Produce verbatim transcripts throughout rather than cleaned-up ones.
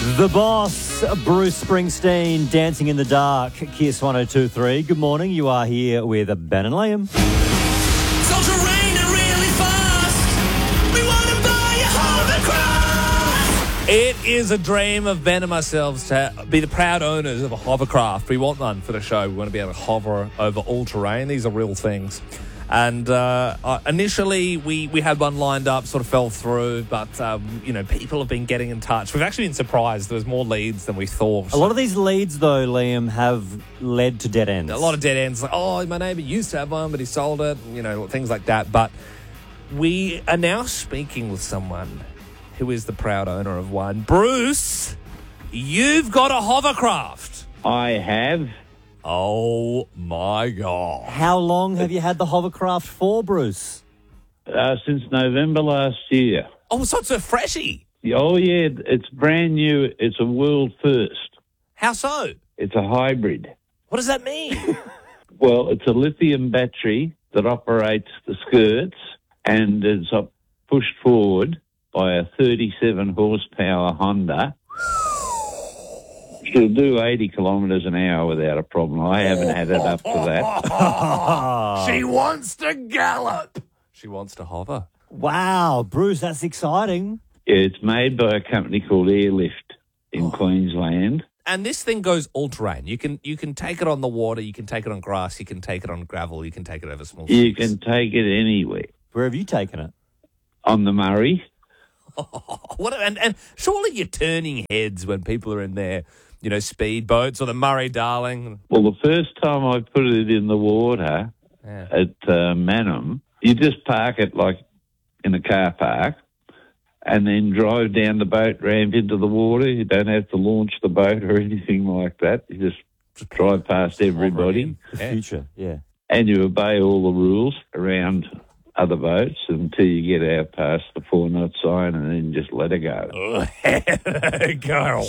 The boss, Bruce Springsteen, Dancing in the Dark, Kiss one oh two point three. Good morning, you are here with Ben and Liam. It's all raining really fast. We want to buy a hovercraft. It is a dream of Ben and myself to be the proud owners of a hovercraft. We want one for the show. We want to be able to hover over all terrain. These are real things. And uh, uh, initially, we, we had one lined up, sort of fell through, but, um, you know, people have been getting in touch. We've actually been surprised. There was more leads than we thought. A lot of these leads, though, Liam, have led to dead ends. A lot of dead ends. Like, oh, my neighbour used to have one, but he sold it, you know, things like that. But we are now speaking with someone who is the proud owner of one. Bruce, you've got a hovercraft. I have. Oh, my God. How long have you had the hovercraft for, Bruce? Uh, since November last year. Oh, so it's a freshie. Oh, yeah, it's brand new. It's a world first. How so? It's a hybrid. What does that mean? Well, it's a lithium battery that operates the skirts and is up pushed forward by a thirty-seven horsepower Honda. She'll do eighty kilometres an hour without a problem. I haven't had it up to that. She wants to gallop. She wants to hover. Wow, Bruce, that's exciting. Yeah, it's made by a company called Airlift in Queensland. And this thing goes all terrain. You can you can take it on the water. You can take it on grass. You can take it on gravel. You can take it over small You streams. can take it anywhere. Where have you taken it? On the Murray. What? And, and surely you're turning heads when people are in their, you know, speedboats or the Murray-Darling. Well, the first time I put it in the water Yeah. at uh, Manham, you just park it like in a car park and then drive down the boat ramp into the water. You don't have to launch the boat or anything like that. You just drive past everybody The Yeah. future, yeah. and you obey all the rules around other boats until you get out past the four knot sign and then just let it go. Go.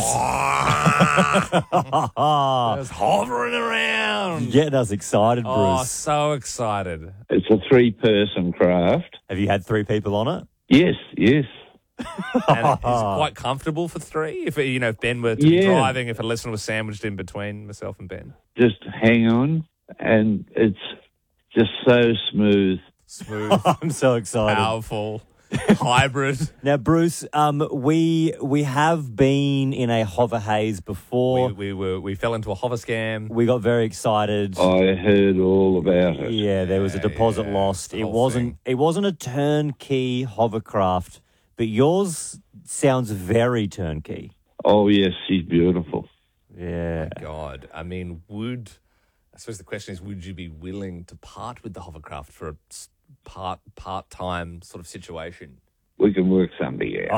Oh, Just hovering around. getting us excited, Oh, Bruce. so excited. It's a three-person craft. Have you had three people on it? Yes, yes. And it's quite comfortable for three. If you know, if Ben were to be Yeah. driving, if a listener was sandwiched in between myself and Ben, Just hang on and it's just so smooth. smooth, I'm so excited. powerful, hybrid. Now, Bruce, um, we we have been in a hover haze before. We, we were we fell into a hover scam. We got very excited. I heard all about it. Yeah, there was a deposit yeah, lost. the It whole wasn't. thing. It wasn't a turnkey hovercraft, but yours sounds very turnkey. Oh, yes, she's beautiful. Yeah. God, I mean, would I suppose the question is, would you be willing to part with the hovercraft for a s- part part time sort of situation? We can work something out.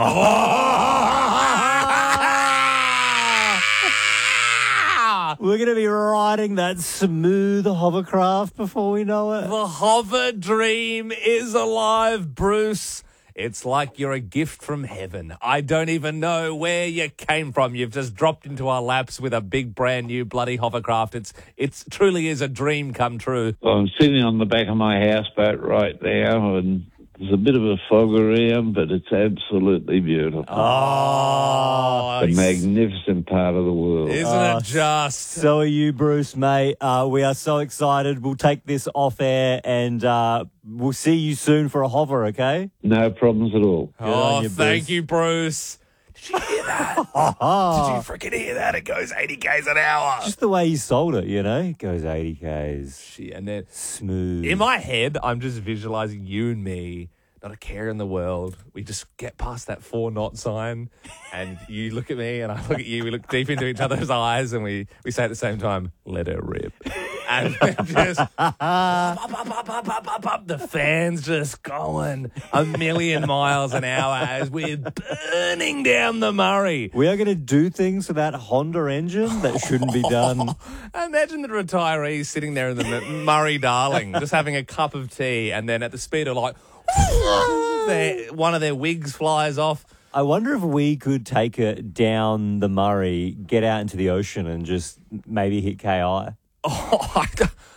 We're going to be riding that smooth hovercraft before we know it. The hover dream is alive, Bruce. It's like you're a gift from heaven. I don't even know where you came from. You've just dropped into our laps with a big brand new bloody hovercraft. It's it's truly is a dream come true. I'm sitting on the back of my houseboat right now, and there's a bit of a fog around, but it's absolutely beautiful. Oh, a magnificent part of the world. isn't Oh, it just? So are you, Bruce, mate. Uh, we are so excited. We'll take this off air and uh, we'll see you soon for a hover, okay? No problems at all. on Oh, you, thank Bruce. you, Bruce. Did you hear that? Did you freaking hear that? It goes eighty kays an hour. Just the way you sold it, you know? It goes eighty kays. Shit, and then Smooth. in my head, I'm just visualizing you and me, not a care in the world. We just get past that four knot sign, and you look at me, and I look at you. We look deep into each other's eyes, and we, we say at the same time, "Let her rip." And we're just up, up, up, up, up, up, up. The fans just going a million miles an hour as we're burning down the Murray. We are going to do things to that Honda engine that shouldn't be done. Imagine the retirees sitting there in the Murray-Darling, just having a cup of tea, and then at the speed of like, their, one of their wigs flies off. I wonder if we could take it down the Murray, get out into the ocean and just maybe hit K I. Oh, I,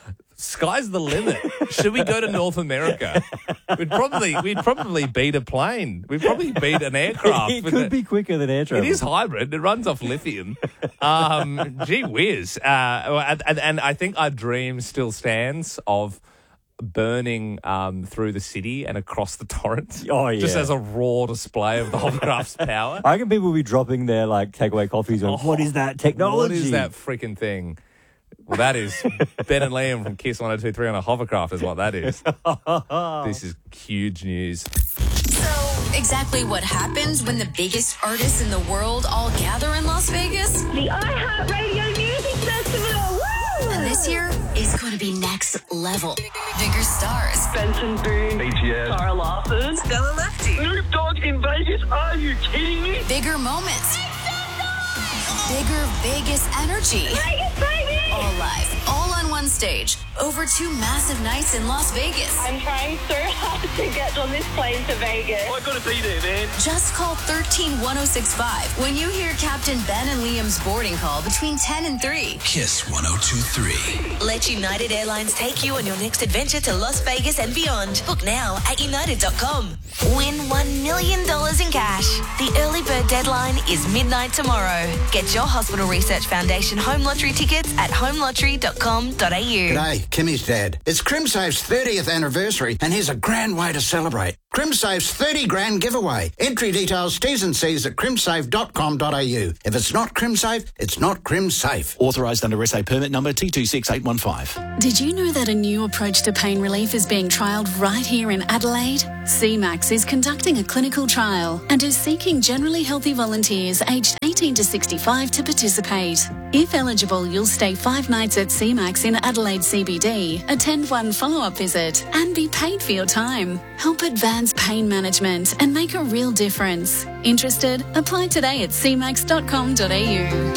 sky's the limit. Should we go to North America? We'd probably we'd probably beat a plane. We'd probably beat an aircraft. It with could a- be quicker than air travel. It is hybrid. It runs off lithium. Um, gee whiz. Uh, and, and I think our dream still stands of burning um, through the city and across the torrent. Oh, yeah. Just as a raw display of the hovercraft's power. I reckon people will be dropping their like takeaway coffees on. Oh, what is that technology? What is that freaking thing? Well, that is Ben and Liam from Kiss one oh two three on a hovercraft is what that is. This is huge news. So, exactly what happens when the biggest artists in the world all gather in Las Vegas? The iHeartRadio Music Festival! Woo! And this year is going to be next level. Bigger stars, Benson Boone, B T S, Tara Larson, Bella Lefty, Snoop Dogg in Vegas. Are you kidding me? bigger moments, bigger, biggest energy. Vegas, baby! All live, all on one stage, over two massive nights in Las Vegas. I'm trying so hard to get on this plane to Vegas. I gotta be there, man. Just call one three one oh six five when you hear Captain Ben and Liam's boarding call between ten and three. Kiss one oh two three. Let United Airlines take you on your next adventure to Las Vegas and beyond. Book now at united dot com. Win one million dollars in cash. The early bird deadline is midnight tomorrow. Get your Hospital Research Foundation home lottery tickets at home lottery dot com dot a u. G'day, Kimmy's dad. It's CrimSafe's thirtieth anniversary, and here's a grand way to celebrate. CrimSafe's thirty grand giveaway. Entry details, T's and C's at crimsafe dot com dot a u. If it's not CrimSafe, it's not CrimSafe. Authorised under S A permit number T two six eight one five. Did you know that a new approach to pain relief is being trialled right here in Adelaide? C MAX is conducting a clinical trial and is seeking generally healthy volunteers aged eighteen to sixty-five to participate. If eligible, you'll stay five nights at C MAX in Adelaide C B D, attend one follow-up visit and be paid for your time. Help advance pain management and make a real difference. Interested? Apply today at c max dot com dot a u.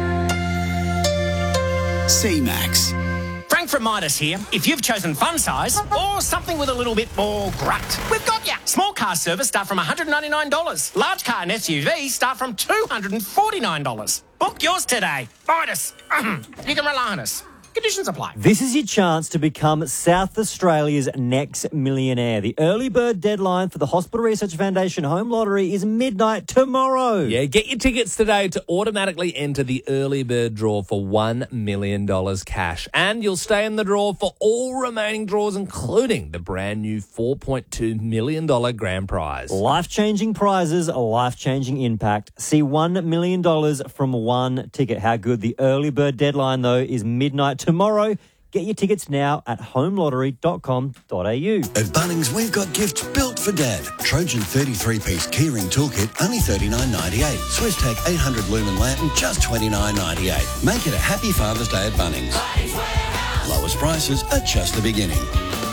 C MAX. Frank from Midas here. If you've chosen fun size or something with a little bit more grunt, we've got ya. Small car service start from one hundred ninety-nine dollars. Large car and S U V start from two hundred forty-nine dollars. Book yours today. Midas. You can rely on us. Conditions apply. This is your chance to become South Australia's next millionaire. The early bird deadline for the Hospital Research Foundation Home Lottery is midnight tomorrow. Yeah, get your tickets today to automatically enter the early bird draw for one million dollars cash. And you'll stay in the draw for all remaining draws, including the brand new four point two million dollars grand prize. Life-changing prizes, a life-changing impact. See one million dollars from one ticket. How good. The early bird deadline, though, is midnight tomorrow. Get your tickets now at home lottery dot com dot a u. At Bunnings, we've got gifts built for Dad. Trojan thirty-three piece keyring toolkit, only thirty-nine ninety-eight. SwissTech eight hundred lumen lantern, just twenty-nine ninety-eight. Make it a happy Father's Day at Bunnings. Lowest prices are just the beginning.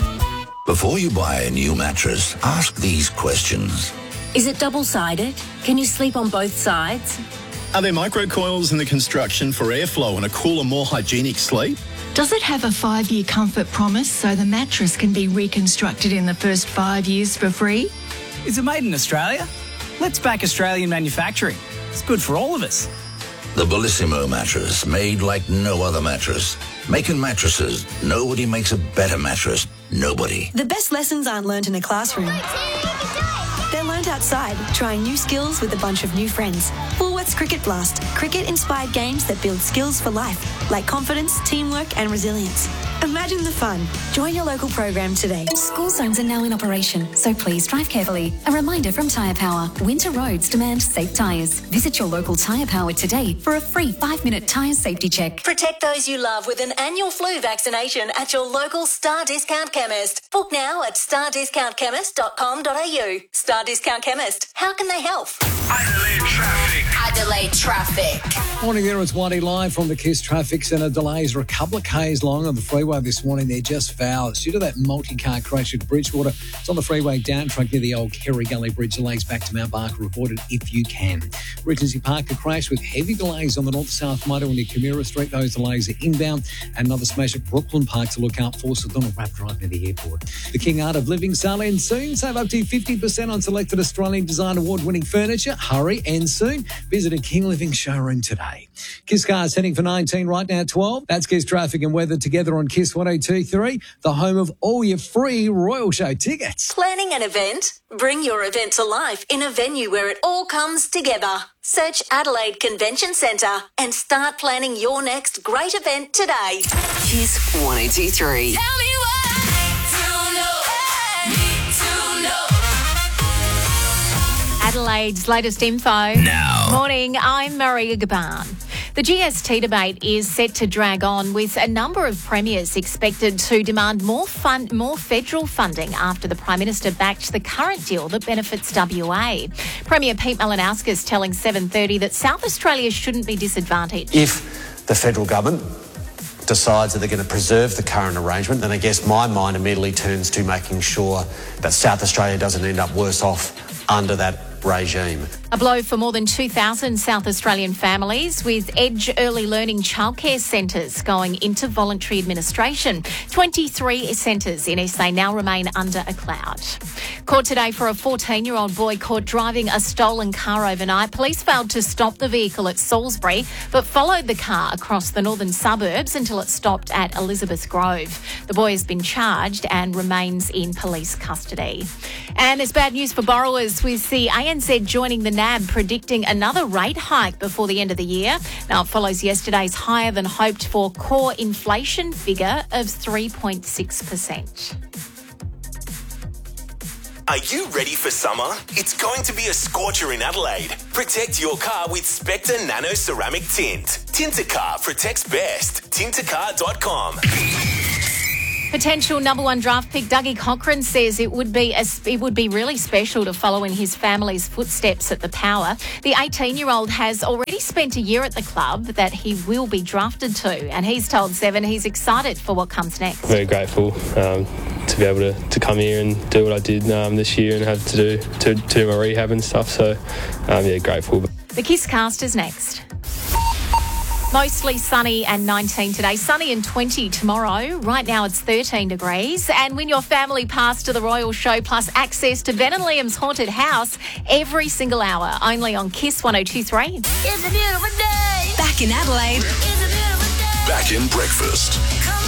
Before you buy a new mattress, ask these questions. Is it double-sided? Can you sleep on both sides? Are there microcoils in the construction for airflow and a cooler, more hygienic sleep? Does it have a five-year comfort promise so the mattress can be reconstructed in the first five years for free? Is it made in Australia? Let's back Australian manufacturing. It's good for all of us. The Bellissimo mattress, made like no other mattress. Making mattresses, nobody makes a better mattress. Nobody. The best lessons aren't learned in a classroom. They're learned outside, trying new skills with a bunch of new friends. Woolworths Cricket Blast. Cricket-inspired games that build skills for life, like confidence, teamwork and resilience. Imagine the fun. Join your local program today. School zones are now in operation, so please drive carefully. A reminder from Tyre Power. Winter roads demand safe tyres. Visit your local Tyre Power today for a free five-minute tyre safety check. Protect those you love with an annual flu vaccination at your local Star Discount Chemist. Book now at star discount chemist dot com dot a u. Star Discount Chemist. How can they help? Adelaide traffic. Adelaide traffic. Morning there, it's Waddy live from the Kiss Traffic Centre. Delays are a couple of k's long on the freeway this morning. They're just foul. It's due to that multi-car crash at Bridgewater. It's on the freeway down track near the old Kerry Gully Bridge. Delays back to Mount Barker reported if you can. Regency Park, a crash with heavy delays on the north-south motorway near Camira Street. Those delays are inbound. And another smash at Brooklyn Park to look out for. So Donald Rapp Drive near the airport. The King Art of Living sale ends soon. Save up to fifty percent on selected Australian Design Award-winning furniture. Hurry and soon. Visit visit a King Living showroom today. Kiss cars heading for nineteen right now, twelve. That's Kiss traffic and weather together on Kiss one oh two point three, the home of all your free Royal Show tickets. Planning an event? Bring your event to life in a venue where it all comes together. Search Adelaide Convention Centre and start planning your next great event today. Kiss one oh two point three. Tell me why. Don't know. Need to know. Adelaide's latest info. Now. Morning, I'm Maria Gaban. The G S T debate is set to drag on, with a number of premiers expected to demand more fund, more federal funding after the Prime Minister backed the current deal that benefits W A. Premier Pete Malinauskas telling seven thirty that South Australia shouldn't be disadvantaged. If the federal government decides that they're going to preserve the current arrangement, then I guess my mind immediately turns to making sure that South Australia doesn't end up worse off under that regime. A blow for more than two thousand South Australian families, with Edge Early Learning Childcare Centres going into voluntary administration. twenty-three centres in S A now remain under a cloud. Court today for a fourteen-year-old boy caught driving a stolen car overnight. Police failed to stop the vehicle at Salisbury, but followed the car across the northern suburbs until it stopped at Elizabeth Grove. The boy has been charged and remains in police custody. And there's bad news for borrowers, with the A N Z joining the N A B, predicting another rate hike before the end of the year. Now, it follows yesterday's higher than hoped for core inflation figure of three point six percent. Are you ready for summer? It's going to be a scorcher in Adelaide. Protect your car with Spectre Nano Ceramic Tint. Tint-A-Car protects best. Tint A Car dot com. Potential number one draft pick Dougie Cochran says it would be a, it would be really special to follow in his family's footsteps at the Power. The eighteen-year-old has already spent a year at the club that he will be drafted to, and he's told Seven he's excited for what comes next. Very grateful um, to be able to, to come here and do what I did um, this year and have to do to, to do my rehab and stuff. So, um, yeah, grateful. The Kiss Cast is next. Mostly sunny and nineteen today. Sunny and twenty tomorrow. Right now it's thirteen degrees. And win your family pass to the Royal Show plus access to Ben and Liam's haunted house every single hour. Only on Kiss one oh two point three. It's a beautiful day. Back in Adelaide. It's a beautiful day. Back in breakfast.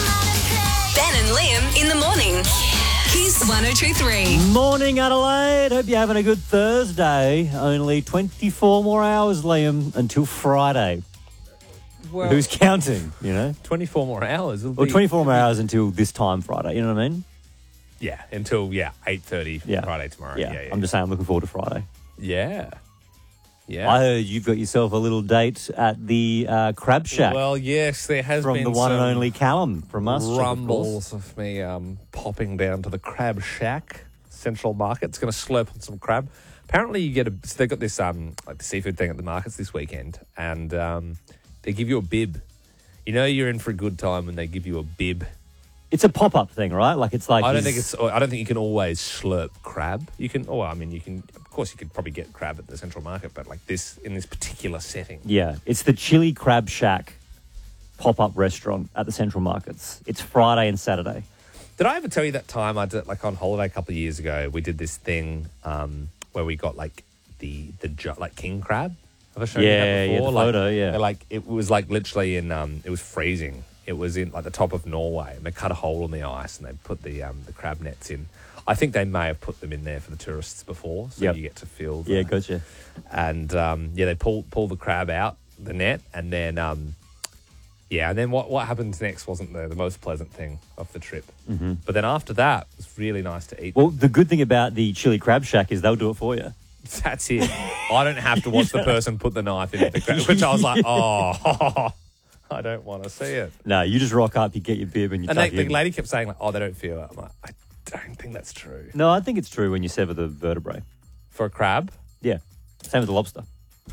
Ben and Liam in the morning. Kiss one oh two point three. Morning, Adelaide. Hope you're having a good Thursday. Only twenty-four more hours, Liam, until Friday. Well, Who's counting, you know? twenty-four more hours. Or twenty-four more hours until this time Friday, you know what I mean? Yeah, until, yeah, eight thirty Yeah. Friday tomorrow. Yeah. Yeah, yeah. I'm just saying I'm looking forward to Friday. Yeah. Yeah. I heard you've got yourself a little date at the uh, Crab Shack. Well, yes, there has from been the one some and only Callum from us. rumbles of me um, popping down to the Crab Shack Central Market. It's going to slurp on some crab. Apparently, you get a. So they've got this um like the seafood thing at the markets this weekend, and um, they give you a bib. You know you're in for a good time when they give you a bib. It's a pop-up thing, right? Like it's like I don't his- think it's. I don't think you can always slurp crab. You can. Oh, I mean, you can. Of course, you could probably get crab at the Central Market, but like this in this particular setting. Yeah, it's the Chili Crab Shack pop-up restaurant at the Central Markets. It's Friday and Saturday. Did I ever tell you that time I did, like on holiday a couple of years ago, we did this thing um, where we got like the the ju- like king crab? Have I shown Yeah, you that yeah, before? the like, photo, yeah. they're Like it was like literally in um, it was freezing. It was in like the top of Norway, and they cut a hole in the ice and they put the um, the crab nets in. I think they may have put them in there for the tourists before, so Yep. you get to feel. The, Yeah, gotcha. And um, yeah, they pull pull the crab out the net, and then um, yeah, and then what what happens next wasn't the, the most pleasant thing of the trip. Mhm. But then after that, it was really nice to eat. Well, the good thing about the Chili Crab Shack is they'll do it for you. That's it. I don't have to watch the person put the knife in the crab, which I was like, oh, I don't want to see it. No, you just rock up, you get your bib, and you And tuck they, it in. the lady kept saying, like, oh, they don't feel it. I'm like, I don't think that's true. No, I think it's true when you sever the vertebrae. For a crab? Yeah. Same with the lobster.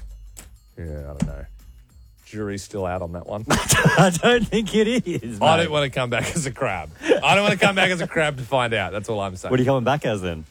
Yeah, I don't know. Jury's still out on that one. I don't think it is. I mate. don't want to come back as a crab. I don't want to come back as a crab to find out. That's all I'm saying. What are you coming back as then?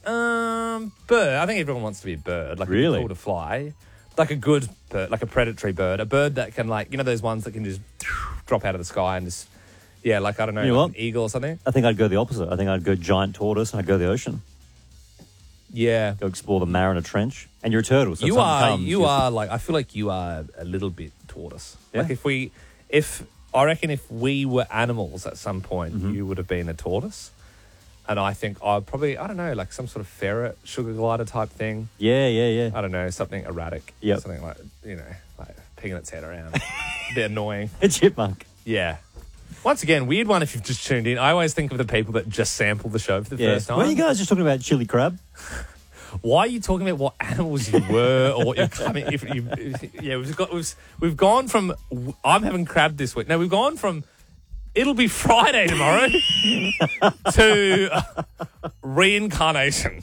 Um, bird. I think everyone wants to be a bird. Like, Really? Really? Cool to fly. Like a good bird, like a predatory bird. A bird that can, like, you know, those ones that can just drop out of the sky and just, yeah, like, I don't know, You know like what? an eagle or something. I think I'd go the opposite. I think I'd go giant tortoise and I'd go the ocean. Yeah. Go explore the Mariner Trench. And you're a turtle, so if you something are, comes, you you're- are like, I feel like you are a little bit tortoise. Yeah. Like if we, if, I reckon if we were animals at some point, Mm-hmm. you would have been a tortoise. And I think I'd probably, I don't know, like some sort of ferret, sugar glider type thing. Yeah, yeah, yeah. I don't know, something erratic. Yep. Something like, you know, like picking its head around. A bit annoying. A chipmunk. Yeah. Once again, weird one if you've just tuned in. I always think of the people that just sample the show for the Yeah. first time. Were you guys just talking about chili crab? Why are you talking about what animals you were or what you're coming? If you, if- yeah, we've got we've we've gone from I'm having crab this week. No, we've gone from it'll be Friday tomorrow to uh, reincarnation.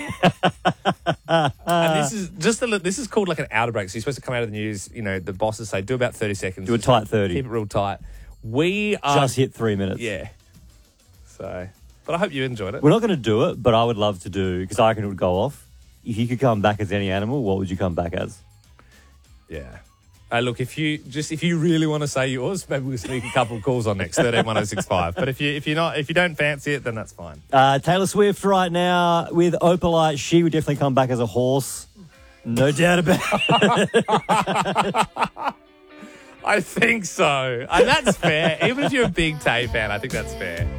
And this is just a, li- this is called like an outer break. So you're supposed to come out of the news. You know, the bosses say do about thirty seconds. Do a tight thirty. Keep it real tight. We are Just hit three minutes. Yeah. So, but I hope you enjoyed it. We're not going to do it, but I would love to do, because I reckon it would go off. If you could come back as any animal, what would you come back as? Yeah. Uh, look, if you just if you really want to say yours, maybe we'll sneak a couple of calls on next thirteen one oh six five. But if you if you're not if you don't fancy it, then that's fine. Uh, Taylor Swift right now with Opalite. She would definitely come back as a horse. No doubt about it. I think so. And that's fair. Even if you're a big Tay fan, I think that's fair.